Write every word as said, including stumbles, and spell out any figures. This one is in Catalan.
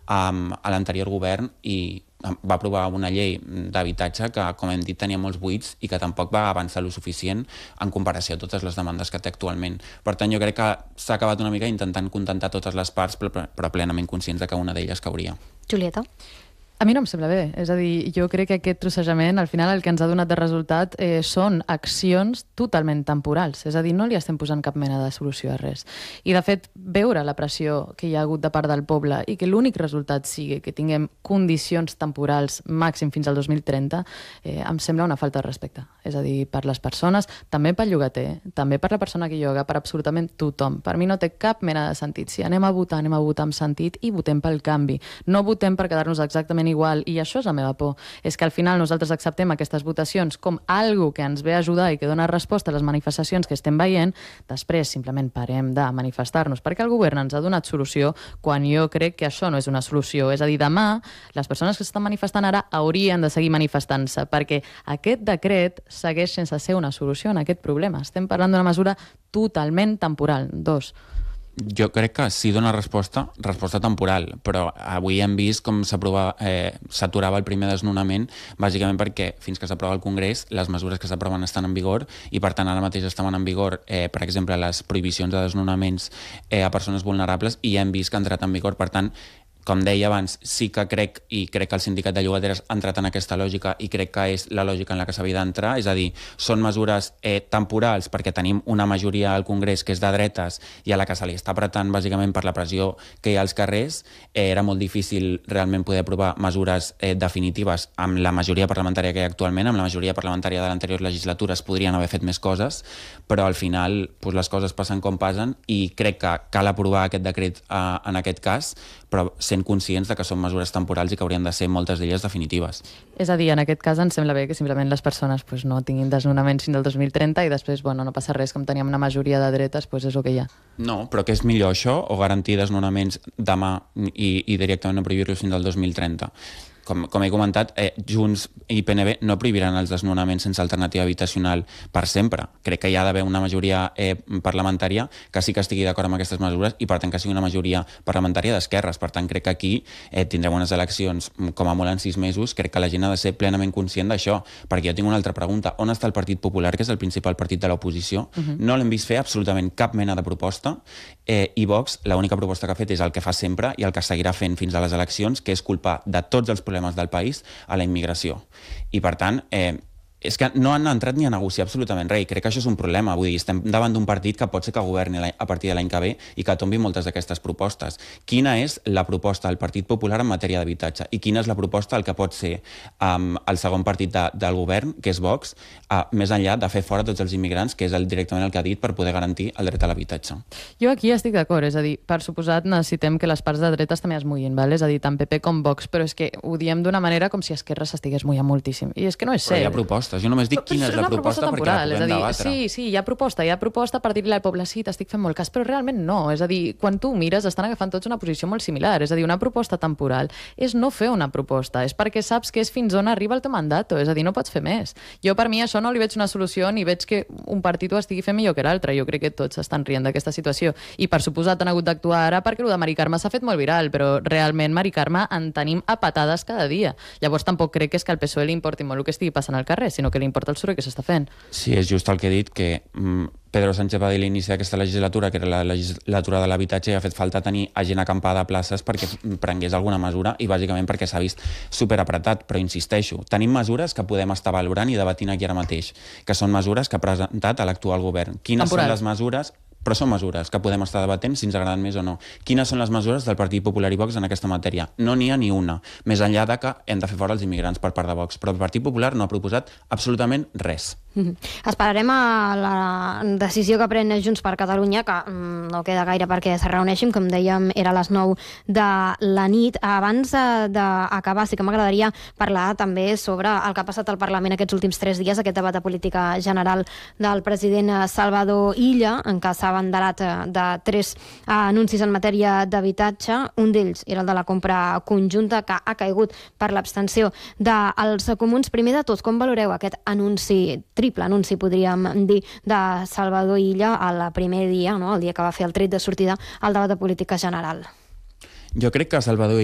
um, a l'anterior govern i va aprovar una llei d'habitatge que, com hem dit, tenia molts buits i que tampoc va avançar lo suficient en comparació a totes les demandes que té actualment. Per tant, jo crec que s'ha acabat una mica intentant contentar totes les parts, però, però plenament conscients de que una d'elles cauria. Julieta? A mi no em sembla bé, és a dir, jo crec que aquest trossejament al final el que ens ha donat de resultat eh, són accions totalment temporals, és a dir, no li estem posant cap mena de solució a res. I de fet, veure la pressió que hi ha hagut de part del poble i que l'únic resultat sigui que tinguem condicions temporals màxim fins al dos mil trenta, eh, em sembla una falta de respecte. És a dir, per les persones, també pel llogater, també per la persona que lloga, per absolutament tothom. Per mi no té cap mena de sentit. Si anem a votar, anem a votar amb sentit i votem pel canvi. No votem per quedar-nos exactament igual, i això és la meva por, és que al final nosaltres acceptem aquestes votacions com algo que ens ve a ajudar i que dona resposta a les manifestacions que estem veient, després simplement parem de manifestar-nos perquè el govern ens ha donat solució quan jo crec que això no és una solució. És a dir, demà les persones que s'estan manifestant ara haurien de seguir manifestant-se perquè aquest decret segueix sense ser una solució en aquest problema. Estem parlant d'una mesura totalment temporal. Dos. Jo crec que sí dona resposta, resposta temporal, però avui hem vist com s'aturava eh, el primer desnonament, bàsicament perquè fins que s'aprova el Congrés les mesures que s'aproven estan en vigor i per tant ara mateix estaven en vigor, eh, per exemple, les prohibicions de desnonaments eh, a persones vulnerables i ja hem vist que ha entrat en vigor. Per tant, com deia abans, sí que crec, i crec que el sindicat de llogateres ha entrat en aquesta lògica i crec que és la lògica en la que s'havia d'entrar, és a dir, són mesures eh, temporals perquè tenim una majoria al Congrés que és de dretes i a la que se li està apretant bàsicament per la pressió que hi ha als carrers. Eh, era molt difícil realment poder aprovar mesures eh, definitives amb la majoria parlamentària que hi ha actualment, amb la majoria parlamentària de l'anterior legislatura es podrien haver fet més coses, però al final pues, les coses passen com passen i crec que cal aprovar aquest decret eh, en aquest cas, però sent conscients de que són mesures temporals i que haurien de ser moltes d'elles definitives. És a dir, en aquest cas ens sembla bé que simplement les persones pues, no tinguin desnonaments fins al dos mil trenta i després bueno, no passa res, com teníem una majoria de dretes, pues és el que hi ha. No, però què és millor això o garantir desnonaments demà i, i directament no prohibir-los fins al dos mil trenta? Com, com he comentat, eh, Junts i P N B no prohibiran els desnonaments sense alternativa habitacional per sempre. Crec que hi ha d'haver una majoria eh, parlamentària que sí que estigui d'acord amb aquestes mesures i per tant que sigui una majoria parlamentària d'esquerres. Per tant, crec que aquí eh, tindrem unes eleccions com a molt en sis mesos. Crec que la gent ha de ser plenament conscient d'això, perquè jo tinc una altra pregunta. On està el Partit Popular, que és el principal partit de l'oposició? Uh-huh. No l'hem vist fer absolutament cap mena de proposta eh, i Vox l'única proposta que ha fet és el que fa sempre i el que seguirà fent fins a les eleccions, que és culpar de tots els problemes del país a la immigració. I per tant, eh, és que no han entrat ni a negociar absolutament res i crec que això és un problema. Vull dir, estem davant d'un partit que pot ser que governi a partir de l'any que ve i que tombi moltes d'aquestes propostes. Quina és la proposta del Partit Popular en matèria d'habitatge? I quina és la proposta del que pot ser um, el segon partit de, del govern, que és Vox, uh, més enllà de fer fora tots els immigrants, que és el, directament el que ha dit per poder garantir el dret a l'habitatge? Jo aquí estic d'acord, és a dir, per suposat necessitem que les parts de dretes també es mullin, val? És a dir, tant P P com Vox, però és que ho diem d'una manera com si Esquerra s'estigués mullant moltíssim. I és que no és cert. Però hi ha propostes. Jo només dic quina és la proposta perquè la puguem debatre. Sí, sí, hi ha proposta, hi ha proposta per dir-li al poble, sí, t'estic fent molt cas, però realment no. És a dir, quan tu mires, estan agafant tots una posició molt similar. És a dir, una proposta temporal és no fer una proposta, és perquè saps que és fins on arriba el teu mandat, és a dir, no pots fer més. Jo per mi això no li veig una solució ni veig que un partit ho estigui fent millor que l'altre. Jo crec que tots estan rient d'aquesta situació. I per suposat han hagut d'actuar ara perquè el de Mari Carme s'ha fet molt viral, però realment Mari Carme en tenim a patades cada dia. Llavors tampoc crec que és que al P S O E li importi molt el que estigui passant al carrer, sinó que li importa el soroll que s'està fent. Sí, és just el que he dit, que mm, Pedro Sánchez va dir a l'inici d'aquesta legislatura, que era la legislatura de l'habitatge, i ha fet falta tenir a gent acampada a places perquè prengués alguna mesura i bàsicament perquè s'ha vist superapretat. Però insisteixo, tenim mesures que podem estar valorant i debatint aquí ara mateix, que són mesures que ha presentat a l'actual govern. Quines Temporal. Són les mesures... Però són mesures que podem estar debatent si ens agraden més o no. Quines són les mesures del Partit Popular i Vox en aquesta matèria? No n'hi ha ni una, més enllà de que hem de fer fora els immigrants per part de Vox. Però el Partit Popular no ha proposat absolutament res. Mm-hmm. Esperarem a la decisió que pren Junts per Catalunya, que mm, no queda gaire perquè se reuneixin, com dèiem, era a les nou de la nit. Abans d'acabar, sí que m'agradaria parlar també sobre el que ha passat al Parlament aquests últims tres dies, aquest debat de política general del president Salvador Illa, en què s'ha abanderat de tres anuncis en matèria d'habitatge. Un d'ells era el de la compra conjunta, que ha caigut per l'abstenció dels comuns. Primer de tot, com valoreu aquest anunci, triple anunci, podríem dir, de Salvador Illa al primer dia, no? El dia que va fer el tret de sortida al debat de política general? Jo crec que Salvador